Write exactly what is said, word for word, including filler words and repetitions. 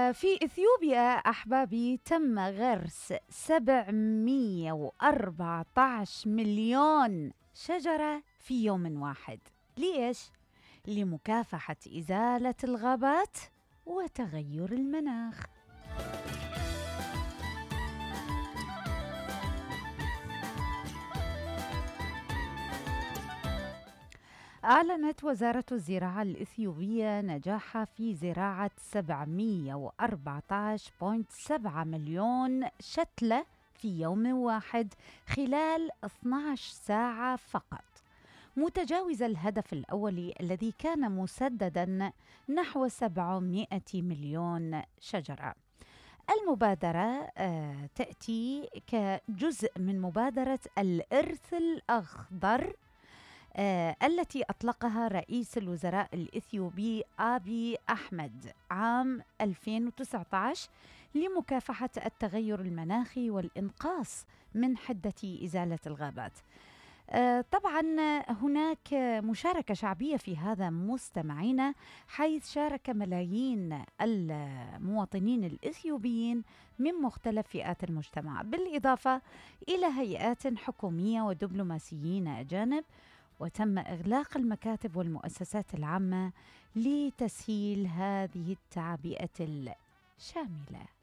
في إثيوبيا أحبابي تم غرس سبعمئة وأربعة عشر مليون شجرة في يوم واحد. ليش؟ لمكافحة إزالة الغابات وتغير المناخ. أعلنت وزارة الزراعة الإثيوبية نجاحها في زراعة سبعمئة وأربعة عشر فاصلة سبعة مليون شتلة في يوم واحد خلال اثنتي عشرة ساعة فقط، متجاوز الهدف الأولي الذي كان مسدداً نحو سبعمئة مليون شجرة. المبادرة آه تأتي كجزء من مبادرة الإرث الأخضر آه التي أطلقها رئيس الوزراء الإثيوبي آبي أحمد عام ألفين وتسعة عشر لمكافحة التغير المناخي والإنقاص من حدة إزالة الغابات. آه طبعا هناك مشاركة شعبية في هذا مستمعينا، حيث شارك ملايين المواطنين الإثيوبيين من مختلف فئات المجتمع، بالإضافة إلى هيئات حكومية ودبلوماسيين أجانب، وتم إغلاق المكاتب والمؤسسات العامة لتسهيل هذه التعبئة الشاملة.